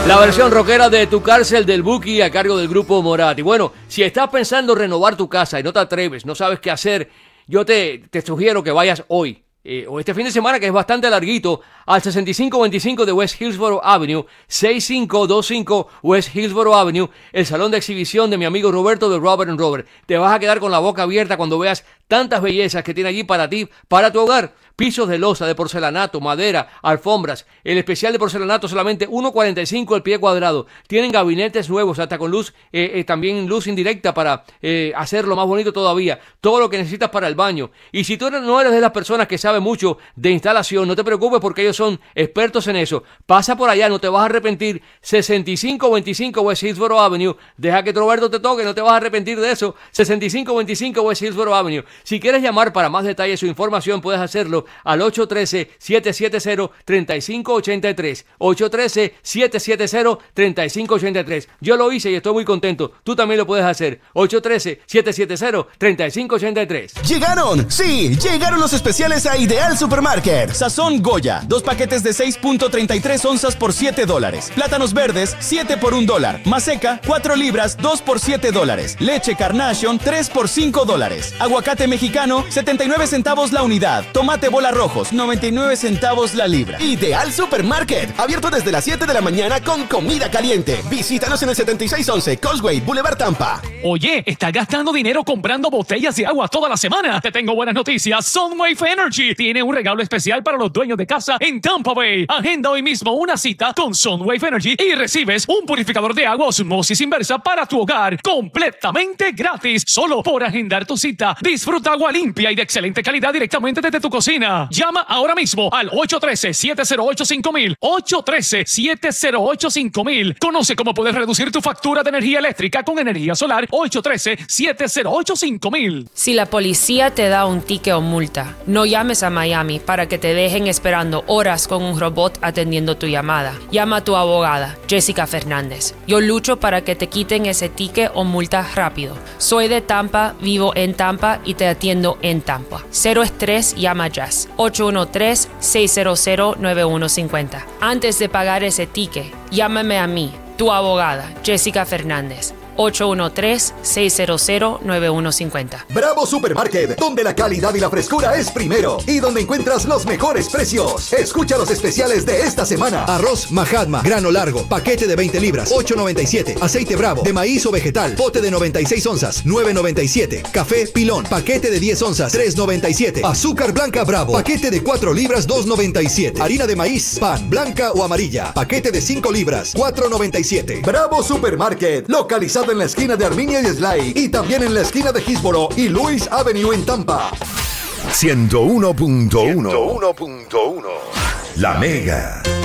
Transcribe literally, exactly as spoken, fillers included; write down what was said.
La versión rockera de Tu Cárcel del Buki a cargo del grupo Morat. Y bueno, si estás pensando renovar tu casa y no te atreves, no sabes qué hacer, yo te, te sugiero que vayas hoy. Eh, o este fin de semana, que es bastante larguito, al sesenta y cinco veinticinco de West Hillsborough Avenue, sesenta y cinco veinticinco West Hillsborough Avenue, el salón de exhibición de mi amigo Roberto de Robert and Robert. Te vas a quedar con la boca abierta cuando veas tantas bellezas que tiene allí para ti, para tu hogar. Pisos de loza, de porcelanato, madera, alfombras. El especial de porcelanato solamente uno cuarenta y cinco el pie cuadrado. Tienen gabinetes nuevos, hasta con luz, eh, eh, también luz indirecta para eh, hacerlo más bonito todavía. Todo lo que necesitas para el baño. Y si tú no eres de las personas que saben mucho de instalación, no te preocupes porque ellos son expertos en eso. Pasa por allá, no te vas a arrepentir. sesenta y cinco veinticinco West Hillsborough Avenue. Deja que Roberto te toque, no te vas a arrepentir de eso. sesenta y cinco veinticinco West Hillsborough Avenue. Si quieres llamar para más detalles o información, puedes hacerlo al ocho uno tres, siete siete cero, tres cinco ocho tres. ocho uno tres, siete siete cero, tres cinco ocho tres. Yo lo hice y estoy muy contento. Tú también lo puedes hacer. ocho uno tres, siete siete cero, tres cinco ocho tres. ¡Llegaron! ¡Sí! ¡Llegaron los especiales a Ideal Supermarket! Sazón Goya, dos paquetes de seis punto treinta y tres onzas por siete dólares. Plátanos verdes, siete por un dólar. Maseca, cuatro libras, dos por siete dólares. Leche Carnation, tres por cinco dólares. Aguacate mexicano, setenta y nueve centavos la unidad. Tomate bola rojo, noventa y nueve centavos la libra. Ideal Supermarket, abierto desde las siete de la mañana con comida caliente. Visítanos en el setenta y seis once Causeway Boulevard, Tampa. Oye, ¿estás gastando dinero comprando botellas de agua toda la semana? Te tengo buenas noticias. Sunwave Energy tiene un regalo especial para los dueños de casa en Tampa Bay. Agenda hoy mismo una cita con Sunwave Energy y recibes un purificador de agua osmosis inversa para tu hogar completamente gratis. Solo por agendar tu cita. Disfruta agua limpia y de excelente calidad directamente desde tu cocina. Llama ahora mismo al ocho uno tres, siete cero ocho, cinco mil. ocho uno tres, siete cero ocho, cinco mil. Conoce cómo puedes reducir tu factura de energía eléctrica con energía solar. ocho uno tres, siete cero ocho, cinco mil. Si la policía te da un ticket o multa, no llames a Miami para que te dejen esperando horas con un robot atendiendo tu llamada. Llama a tu abogada, Jessica Fernández. Yo lucho para que te quiten ese ticket o multa rápido. Soy de Tampa, vivo en Tampa y te atiendo en Tampa. Cero estrés, llama Jess. ocho uno tres, seis cero cero, nueve uno cinco cero. Antes de pagar ese ticket, llámame a mí, tu abogada, Jessica Fernández. ocho uno tres, seis cero cero, nueve uno cinco cero. Bravo Supermarket, donde la calidad y la frescura es primero y donde encuentras los mejores precios. Escucha los especiales de esta semana. Arroz Mahatma, grano largo, paquete de veinte libras, ocho noventa y siete. Aceite Bravo, de maíz o vegetal, pote de noventa y seis onzas, nueve noventa y siete. Café Pilón, paquete de diez onzas, tres noventa y siete. Azúcar blanca Bravo, paquete de cuatro libras, dos noventa y siete. Harina de maíz, pan, blanca o amarilla, paquete de cinco libras, cuatro noventa y siete. Bravo Supermarket, localizado en la esquina de Arminia y Sly y también en la esquina de Hillsborough y Lewis Avenue en Tampa. ciento uno punto uno. La Mega.